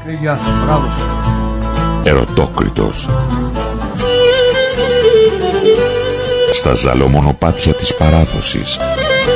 Γεια, μπράβο σου. Ερωτόκριτος. Στα ζαλομονοπάτια της παράδοσης.